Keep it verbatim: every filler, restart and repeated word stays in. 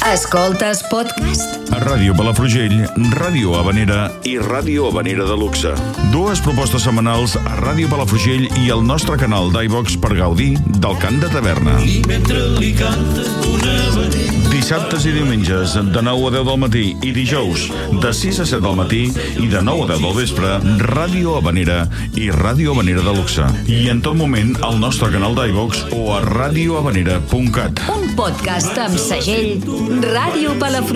Escoltes podcast? A Ràdio Palafrugell, Ràdio Habanera i Ràdio Habanera de Luxe. Dues propostes setmanals a Ràdio Palafrugell i al nostre canal d'iVox per gaudir del cant de taverna. I mentre li canta una habanera. Dissabtes i diumenges de nou a deu del matí i dijous de sis a set del matí i de nou a deu del vespre, Ràdio Habanera i Ràdio Habanera de Luxe. I en tot moment al nostre canal d'iVox o a radiohabanera punt cat. Un podcast amb segell Ràdio Palafrugell.